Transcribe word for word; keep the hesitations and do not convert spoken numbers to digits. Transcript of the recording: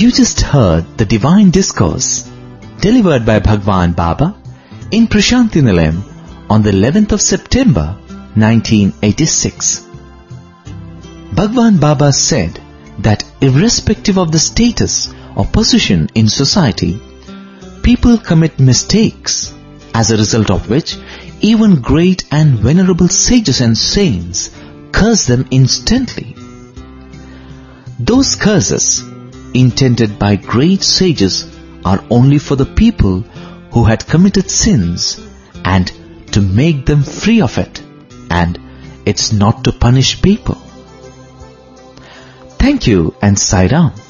You just heard the divine discourse delivered by Bhagwan Baba in Prashanti Nilayam on the eleventh of September nineteen eighty-six. Bhagwan Baba said that irrespective of the status or position in society, people commit mistakes, as a result of which even great and venerable sages and saints curse them instantly. Those curses intended by great sages are only for the people who had committed sins and to make them free of it, and it's not to punish people. Thank you and Sai Ram.